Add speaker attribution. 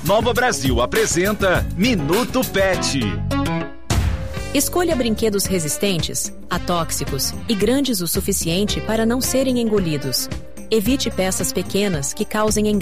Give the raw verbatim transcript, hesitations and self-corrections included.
Speaker 1: Nova Brasil apresenta Minuto Pet.
Speaker 2: Escolha brinquedos resistentes, atóxicos e grandes o suficiente para não serem engolidos. Evite peças pequenas que causem